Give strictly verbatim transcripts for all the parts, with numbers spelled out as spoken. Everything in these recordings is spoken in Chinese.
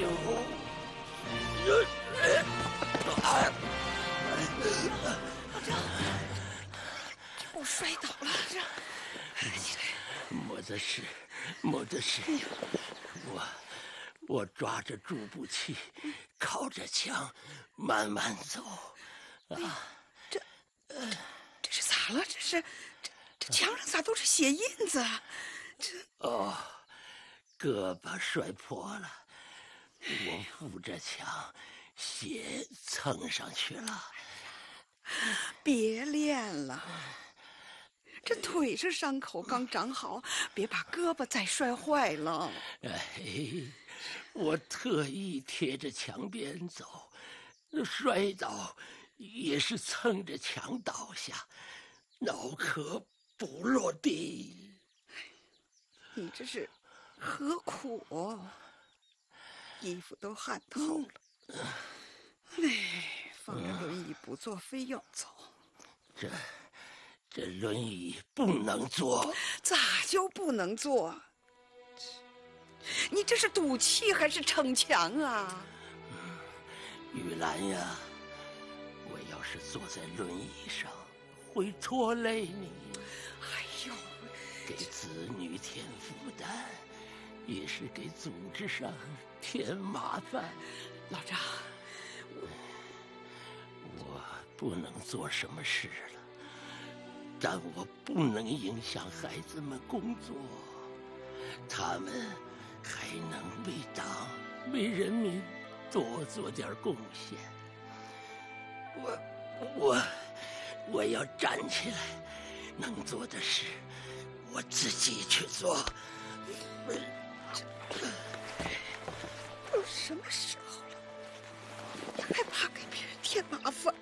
呦！ 我摔倒了，这起来。 没得事，没得事。我我抓着助步器，靠着墙，慢慢走。啊， 这呃，这是咋了？这是这这墙上咋都是血印子？这哦，胳膊摔破了，我扶着墙，血蹭上去了。 别练了，这腿上伤口刚长好，别把胳膊再摔坏了。 哎，我特意贴着墙边走，摔倒也是蹭着墙倒下，脑壳不落地。 你这是何苦？衣服都汗透了。哎，放着轮椅不坐，非要走。 这这轮椅不能坐。 咋就不能坐？你这是赌气还是逞强啊？ 玉兰呀，我要是坐在轮椅上，会拖累你。 哎呦， 给子女添负担，也是给组织上添麻烦。 老张， 我我不能做什么事了，但我不能影响孩子们工作，他们还能为党为人民多做点贡献。我我我要站起来，能做的事我自己去做。 都什么时候了，还怕给别人添麻烦？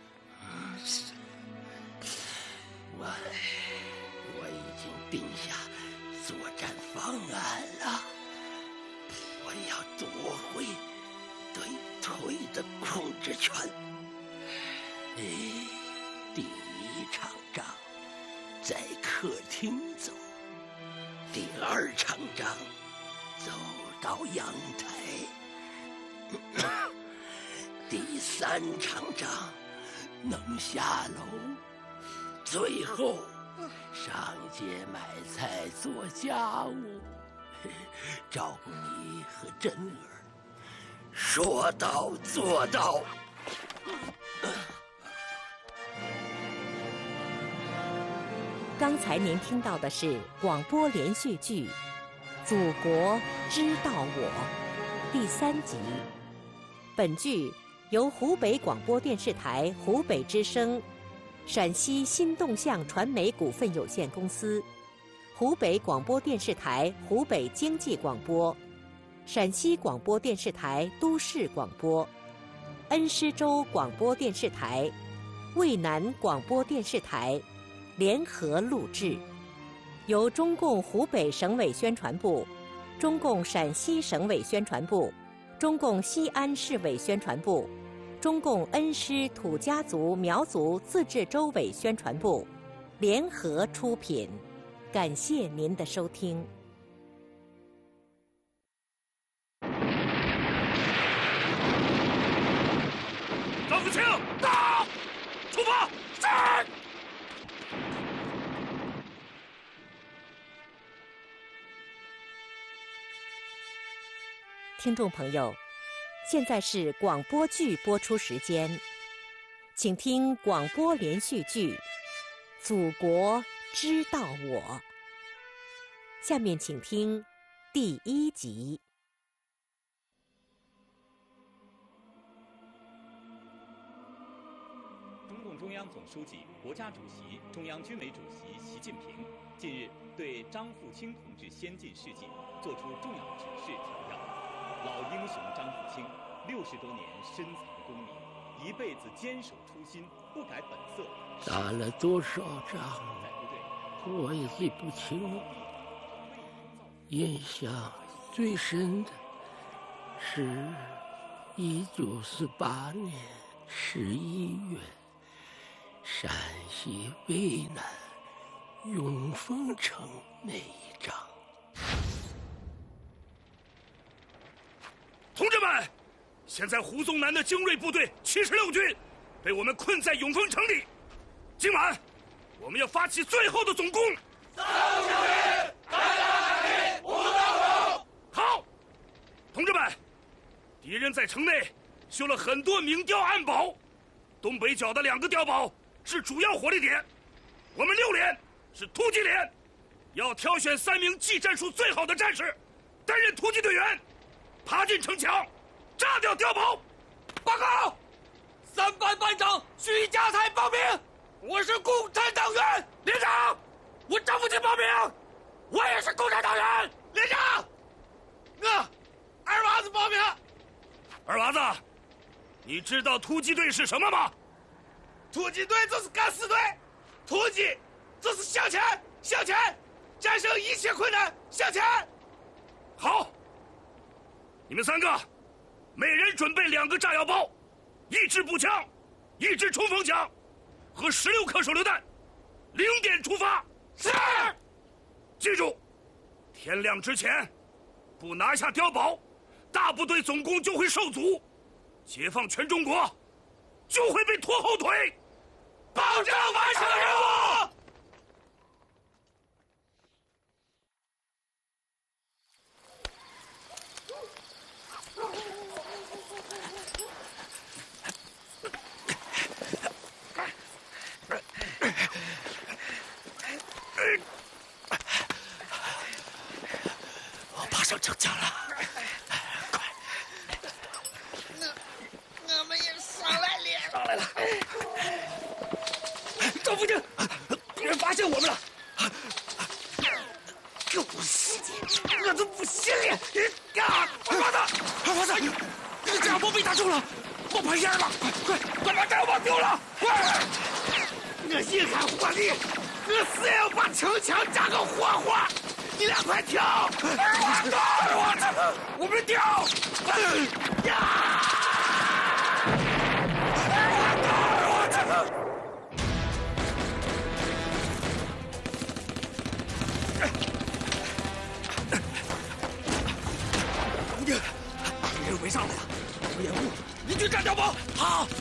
我我已经定下作战方案了，我要夺回对腿的控制权。哎，第一场仗在客厅走，第二场仗走到阳台，第三场仗能下楼，最后上街买菜做家务，照顾你和珍儿，说到做到。 刚才您听到的是广播连续剧《祖国知道我》第三集。本剧由湖北广播电视台湖北之声、陕西新动向传媒股份有限公司、湖北广播电视台湖北经济广播、陕西广播电视台都市广播、恩施州广播电视台、渭南广播电视台联合录制，由中共湖北省委宣传部、中共陕西省委宣传部、中共西安市委宣传部、中共恩施土家族苗族自治州委宣传部联合出品。感谢您的收听。 张福清，到！出发！战！ 听众朋友，现在是广播剧播出时间，请听广播连续剧《祖国知道我》。下面请听第一集。 中共中央总书记、国家主席、中央军委主席习近平近日对张富清同志先进事迹作出重要指示调要。老英雄张富清六十多年深藏功名，一辈子坚守初心，不改本色。 打了多少仗，我也记不清了。印象最深的是一九四八年十一月，陕西渭南永丰城那一仗。 同志们， 们，现在胡宗南的精锐部队七十六军被我们困在永丰城里。今晚，我们要发起最后的总攻。 三五小人，大家看齐，不动手。 好，同志们，敌人在城内修了很多明碉暗堡，东北角的两个碉堡是主要火力点。我们六连是突击连，要挑选三名技战术最好的战士，担任突击队员，爬进城墙，炸掉碉堡。 报告，三班班长徐家才报名，我是共产党员。连长，我张富清报名，我也是共产党员。连长，我二娃子报名。 二娃子，你知道突击队是什么吗？ 突击队就是敢死队，突击就是向前，向前，战胜一切困难，向前。 好，你们三个，每人准备两个炸药包，一支步枪，一支冲锋枪，和十六颗手榴弹。零点出发。 是。 记住，天亮之前，不拿下碉堡，大部队总攻就会受阻，解放全中国就会被拖后腿。 保证完成任务。 我爬上城墙了，快！我我们也上来了，上来了。赵副军，敌人发现我们了！狗屎！我都不信了！啊！二娃子，二娃子，那个炸药包被打中了，冒白烟了！快快快把炸药包丢了！快！我硬汉火力，我死也要把城墙炸个活活！你俩快跳！二娃子，二娃子，我们跳！呀！二娃子，二娃子！敌人围上来了，不掩护，你去炸碉堡。好。